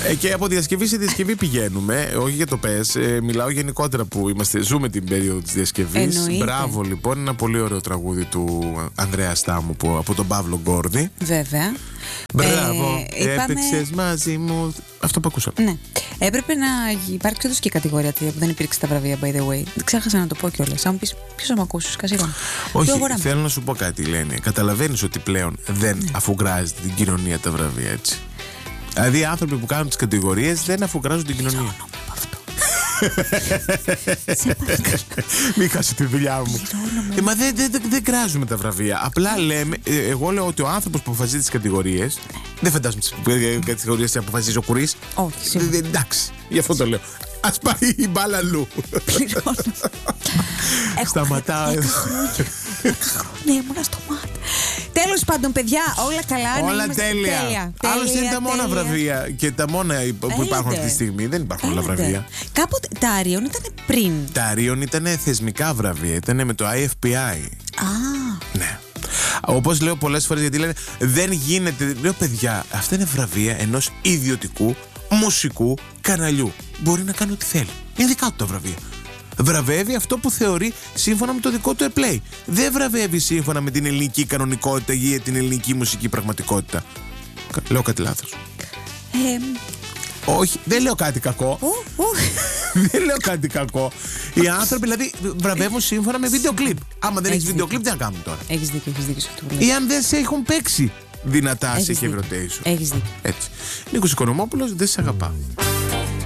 Και από διασκευή σε διασκευή πηγαίνουμε. Όχι για το πες. Μιλάω γενικότερα που ζούμε την περίοδο της διασκευής. Μπράβο λοιπόν. Ένα πολύ ωραίο τραγούδι του Ανδρέα Στάμου από τον Παύλο Γκόρδη. Βέβαια. Μπράβο. Έπαιξες μαζί μου. Αυτό που ακούσαμε. Ναι. Έπρεπε να υπάρξει όντως και κατηγορία που δεν υπήρξε τα βραβεία, by the way. Ξέχασα να το πω κιόλας. Αν μου πεις, ποιος θα με ακούσει, Κασίρα. Όχι, θέλω να σου πω κάτι, Ελένη. Καταλαβαίνεις ότι πλέον δεν αφουγκράζεται την κοινωνία τα βραβεία, έτσι. Δηλαδή οι άνθρωποι που κάνουν τις κατηγορίες δεν αφουγκράζουν την κοινωνία. Μην χάσει τη δουλειά μου. Μα δεν κράζουμε τα βραβεία. Απλά λέμε, εγώ λέω ότι ο άνθρωπος που αποφασίζει τις κατηγορίες. Δεν φαντάζομαι τις κατηγορίες που αποφασίζει ο Κουρίς. Όχι, εντάξει, γι' αυτό το λέω. Ας πάει η μπάλα αλλού. Σταματάω εδώ. 10 χρόνια ήμουνα στο ΜΑΤ. Τέλος πάντων, παιδιά, όλα καλά. Όλα τέλεια. Άλλωστε είναι τα μόνα βραβεία και τα μόνα που υπάρχουν αυτή τη στιγμή. Δεν υπάρχουν άλλα βραβεία. Κάποτε τα Άριον ήταν πριν. Τα Άριον ήταν θεσμικά βραβεία. Ήταν με το IFPI. Ναι. Όπως λέω πολλές φορές, γιατί λένε δεν γίνεται. Λέω, παιδιά, αυτά είναι βραβεία ενός ιδιωτικού μουσικού καναλιού. Μπορεί να κάνει ό,τι θέλει. Είναι δικά του τα βραβεία. Βραβεύει αυτό που θεωρεί σύμφωνα με το δικό του play. Δεν βραβεύει σύμφωνα με την ελληνική κανονικότητα ή την ελληνική μουσική πραγματικότητα. Λέω κάτι λάθος? Όχι, δεν λέω κάτι κακό. Δεν λέω κάτι κακό. Οι άνθρωποι δηλαδή βραβεύουν σύμφωνα με βίντεο κλιπ. Άμα δεν έχεις βίντεο κλιπ, τι να κάνουμε τώρα? Έχεις δίκιο σε αυτό που λες. Ή αν δεν σε έχουν παίξει δυνατά σε heavy rotation. Έχεις δίκιο. Έτσι. Νίκος Οικονομόπουλος, δεν σε αγαπάω.